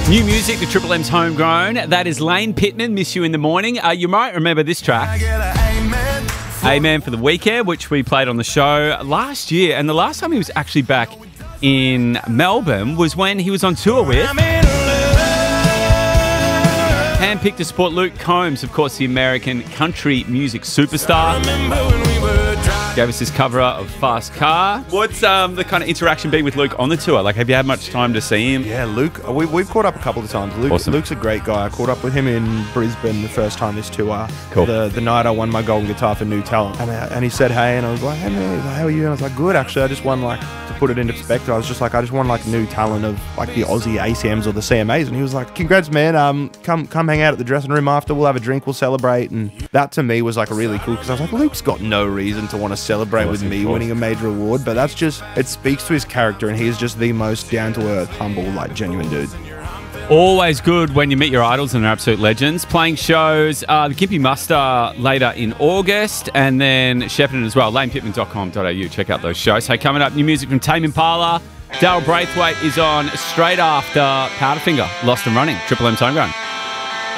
New music to Triple M's Homegrown. That is Lane Pittman, Miss You in the Morning. You might remember this track. Amen for the Weekend, which we played on the show last year. And the last time he was actually back in Melbourne was when he was on tour with... handpicked to support Luke Combs, of course, the American country music superstar. Gave us this cover of Fast Car. What's the kind of interaction been with Luke on the tour? Like, have you had much time to see him? Yeah, Luke, we've caught up a couple of times. Awesome. Luke's a great guy. I caught up with him in Brisbane the first time this tour. Cool. The night I won my golden guitar for New Talent. And he said, hey, and I was like, hey man, how are you? And I was like, good, actually. I just won, like, to put it into perspective, I just won, like, New Talent of, like, the Aussie ACMs or the CMAs. And he was like, congrats, man. Come hang out at the dressing room after. We'll have a drink. We'll celebrate. And that, to me, was, like, really cool because I was like, Luke's got no reason to want to celebrate with me winning a major award, but that's just, it speaks to his character, and he's just the most down-to-earth, humble, like, genuine dude. Always good when you meet your idols and they're absolute legends. Playing shows, the Gympie Muster later in August, and then Shepparton as well. lanepittman.com.au. Check out those shows. Hey, coming up, new music from Tame Impala. Daryl Braithwaite is on straight after Powderfinger, Lost and Running. Triple M's Homegrown.